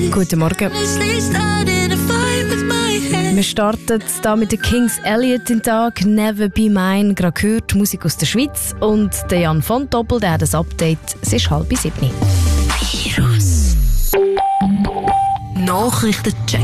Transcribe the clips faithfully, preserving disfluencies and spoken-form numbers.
Guten Morgen. Wir starten hier mit den Kings Elliot in den Tag. «Never Be Mine», gerade gehört, Musik aus der Schweiz. Und der Jan von Doppel, der hat ein Update. Es ist halb sieben. Virus. Nachrichtencheck.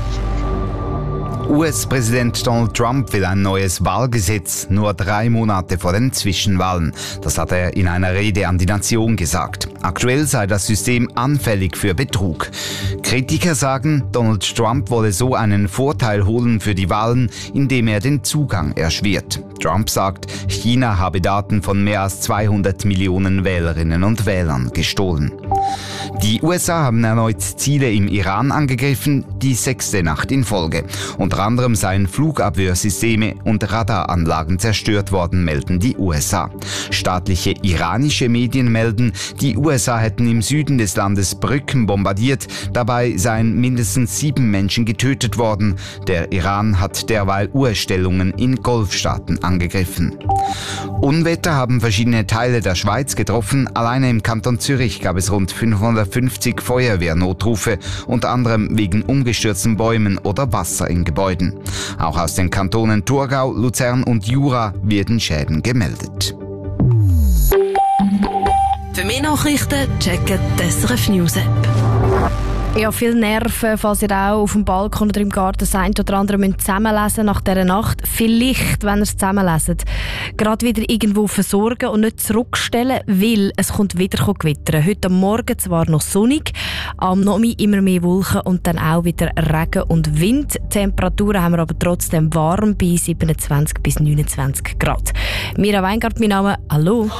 U S-Präsident Donald Trump will ein neues Wahlgesetz, nur drei Monate vor den Zwischenwahlen. Das hat er in einer Rede an die Nation gesagt. Aktuell sei das System anfällig für Betrug. Kritiker sagen, Donald Trump wolle so einen Vorteil holen für die Wahlen, indem er den Zugang erschwert. Trump sagt, China habe Daten von mehr als zweihundert Millionen Wählerinnen und Wählern gestohlen. Die U S A haben erneut Ziele im Iran angegriffen, die sechste Nacht in Folge. Unter anderem seien Flugabwehrsysteme und Radaranlagen zerstört worden, melden die U S A. Staatliche iranische Medien melden, die U S A hätten im Süden des Landes Brücken bombardiert. Dabei seien mindestens sieben Menschen getötet worden. Der Iran hat derweil U S-Stellungen in Golfstaaten angegriffen. Unwetter haben verschiedene Teile der Schweiz getroffen. Alleine im Kanton Zürich gab es rund fünfhundertfünfzig Feuerwehrnotrufe, unter anderem wegen umgestürzten Bäumen oder Wasser in Gebäuden. Auch aus den Kantonen Thurgau, Luzern und Jura werden Schäden gemeldet. Für mehr Nachrichten checken die S R F News App. Ja, viel Nerven, falls ihr auch auf dem Balkon oder im Garten seid oder andere müsst zusammenlesen nach dieser Nacht. Vielleicht, wenn ihr es zusammenleset, gerade wieder irgendwo versorgen und nicht zurückstellen, weil es kommt wieder gewittern. Heute Morgen zwar noch sonnig, am Nachmittag immer mehr Wolken und dann auch wieder Regen und Wind. Temperaturen haben wir aber trotzdem warm bei siebenundzwanzig bis neunundzwanzig Grad. Mira Weingart, mein Name. Hallo.